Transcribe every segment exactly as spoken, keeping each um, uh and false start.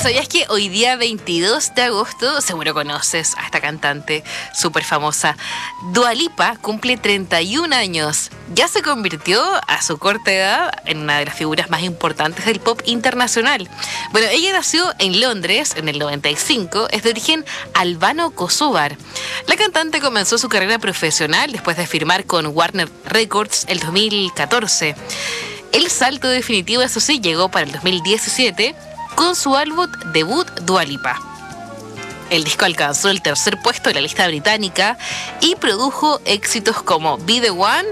¿sabías que hoy día veintidós de agosto, seguro conoces a esta cantante súper famosa, Dua Lipa, cumple treinta y un años? Ya se convirtió a su corta edad en una de las figuras más importantes del pop internacional. Bueno, ella nació en Londres en el noventa y cinco, es de origen albano-kosovar. La cantante comenzó su carrera profesional después de firmar con Warner Records el dos mil catorce. El salto definitivo, eso sí, llegó para el dos mil diecisiete con su álbum debut Dua Lipa. El disco alcanzó el tercer puesto de la lista británica y produjo éxitos como Be The One,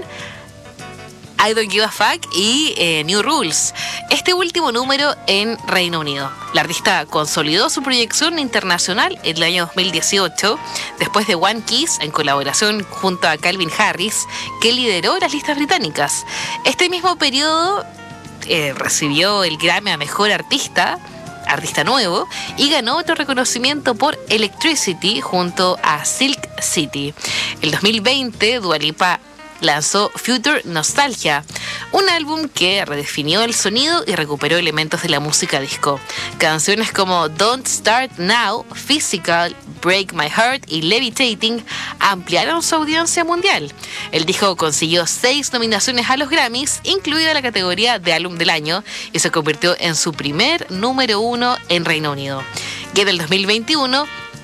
I Don't Give a Fuck y eh, New Rules, este último número en Reino Unido. La artista consolidó su proyección internacional en el año dos mil dieciocho, después de One Kiss, en colaboración junto a Calvin Harris, que lideró las listas británicas. Este mismo periodo eh, recibió el Grammy a Mejor Artista, artista nuevo, y ganó otro reconocimiento por Electricity junto a Silk City. El dos mil veinte, Dua Lipa lanzó Future Nostalgia, un álbum que redefinió el sonido y recuperó elementos de la música disco. Canciones como Don't Start Now, Physical, Break My Heart y Levitating ampliaron su audiencia mundial. El disco consiguió seis nominaciones a los Grammys, incluida la categoría de álbum del año, y se convirtió en su primer número uno en Reino Unido. Y en el dos mil veintiuno,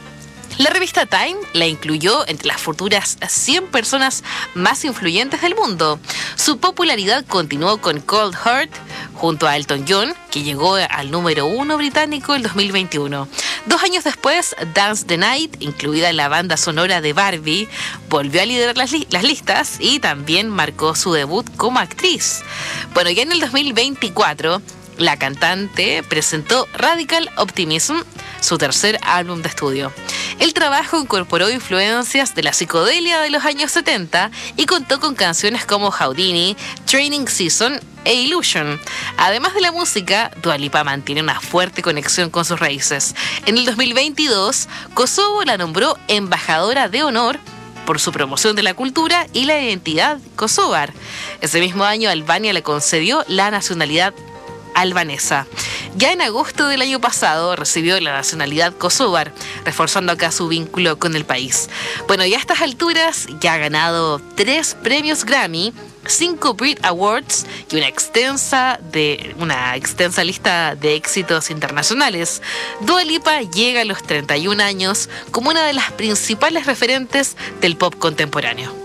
la revista Time la incluyó entre las futuras cien personas más influyentes del mundo. Su popularidad continuó con Cold Heart junto a Elton John, que llegó al número uno británico el dos mil veintiuno. Dos años después, Dance the Night, incluida en la banda sonora de Barbie, volvió a liderar las, li- las listas y también marcó su debut como actriz. Bueno, ya en el dos mil veinticuatro, la cantante presentó Radical Optimism, su tercer álbum de estudio. El trabajo incorporó influencias de la psicodelia de los años setenta y contó con canciones como Houdini, Training Season e Illusion. Además de la música, Dua Lipa mantiene una fuerte conexión con sus raíces. En el dos mil veintidós, Kosovo la nombró embajadora de honor por su promoción de la cultura y la identidad kosovar. Ese mismo año, Albania le concedió la nacionalidad albanesa. Ya en agosto del año pasado recibió la nacionalidad kosovar, reforzando acá su vínculo con el país. Bueno, y a estas alturas ya ha ganado tres premios Grammy, cinco Brit Awards y una extensa, de, una extensa lista de éxitos internacionales. Dua Lipa llega a los treinta y un años como una de las principales referentes del pop contemporáneo.